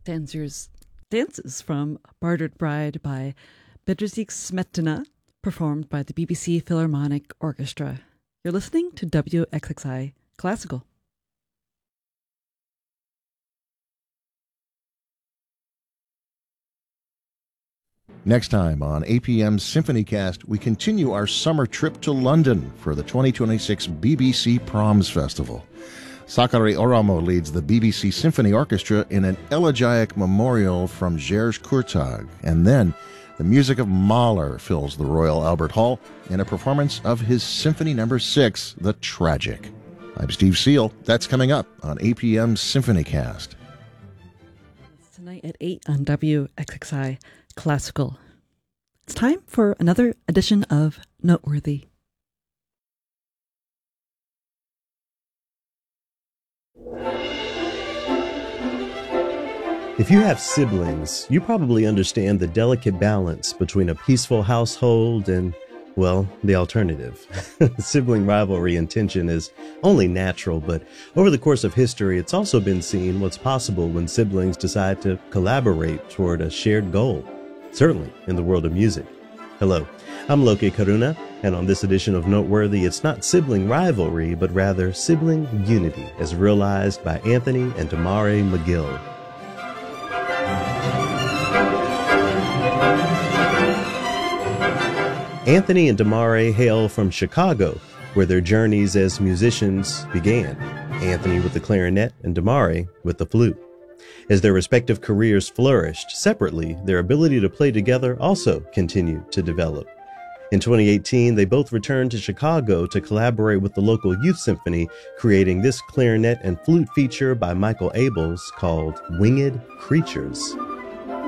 Dances from Bartered Bride by Bedřich Smetana, performed by the BBC Philharmonic Orchestra. You're listening to WXXI Classical. Next time on APM SymphonyCast, we continue our summer trip to London for the 2026 BBC Proms Festival. Sakari Oramo leads the BBC Symphony Orchestra in an elegiac memorial from Georges Courtag. And then the music of Mahler fills the Royal Albert Hall in a performance of his Symphony No. 6, The Tragic. I'm Steve Seal. That's coming up on APM SymphonyCast. Tonight at 8 on WXXI Classical. It's time for another edition of Noteworthy. If you have siblings, you probably understand the delicate balance between a peaceful household and, well, the alternative. Sibling rivalry and tension is only natural, but over the course of history, it's also been seen what's possible when siblings decide to collaborate toward a shared goal, certainly in the world of music. Hello, I'm Loke Karuna, and on this edition of Noteworthy, it's not sibling rivalry, but rather sibling unity, as realized by Anthony and Damare McGill. Anthony and Damare hail from Chicago, where their journeys as musicians began, Anthony with the clarinet and Damare with the flute. As their respective careers flourished separately, their ability to play together also continued to develop. In 2018, they both returned to Chicago to collaborate with the local youth symphony, creating this clarinet and flute feature by Michael Abels called Winged Creatures.